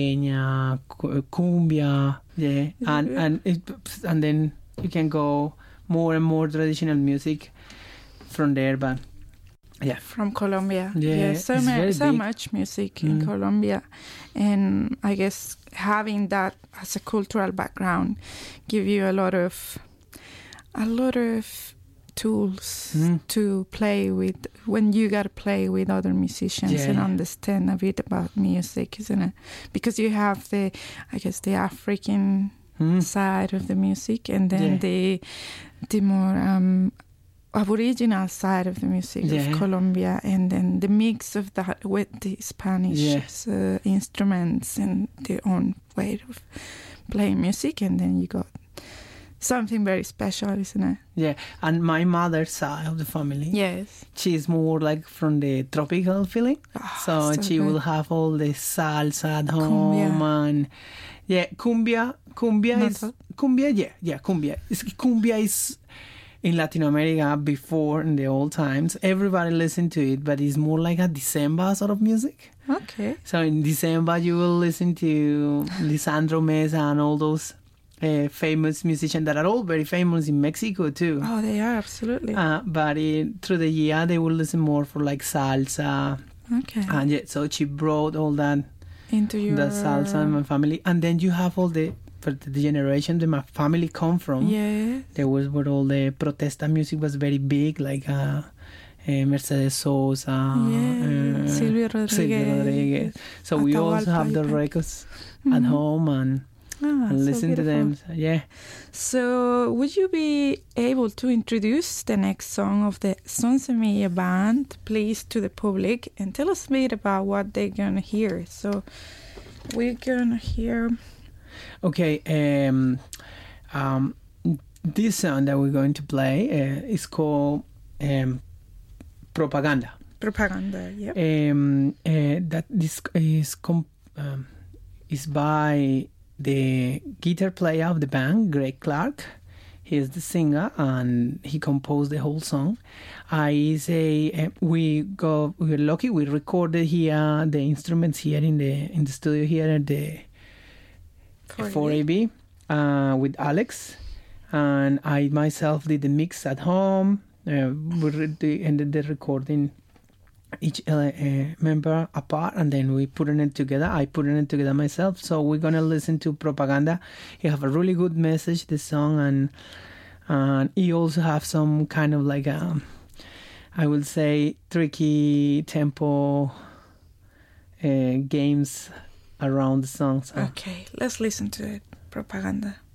caribeña, cumbia, yeah, and then you can go more and more traditional music from there, but yeah, from Colombia. Yeah, so much music in Colombia, and I guess having that as a cultural background give you a lot of tools to play with when you got to play with other musicians and understand a bit about music, isn't it? Because you have the African side of the music, and then the more Aboriginal side of the music of Colombia, and then the mix of that with the Spanish instruments and their own way of playing music, and then you got something very special, isn't it? Yeah, and my mother's side of the family, she's more like from the tropical feeling, so she good. Will have all the salsa at home and cumbia is in Latin America before, in the old times, everybody listened to it, but it's more like a December sort of music. Okay. So in December, you will listen to Lisandro Mesa and all those famous musicians that are all very famous in Mexico too. Oh, they are, absolutely. But through the year, they will listen more for like salsa. Okay. And so she brought all that into the salsa in my family. And then you have all the generation that my family come from. Yeah. There was where all the protesta music was very big, like Mercedes Sosa, Silvio Rodriguez. So we also have the records at home and listen to them. So would you be able to introduce the next song of the Son Semilla band, please, to the public, and tell us a bit about what they're going to hear? So we're going to hear... Okay, this song that we're going to play is called Propaganda. Propaganda, yep. That this is by the guitar player of the band, Greg Clark. He is the singer, and he composed the whole song. We're lucky. We recorded here the instruments here in the studio here at the 4AB with Alex, and I myself did the mix at home. We ended the recording each member apart, and then we put it together. I put it together myself. So we're gonna listen to Propaganda. You have a really good message, this song, and you also have some kind of like I would say tricky tempo games around the song. So. Okay, let's listen to it. Propaganda.